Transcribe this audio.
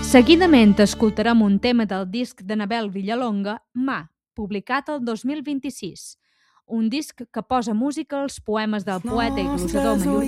Seguidament escoltarem un tema del disc d'Anabel Villalonga, Mà, publicat el 2026. Un disc que posa música als poemes del poeta i glosador mallorquí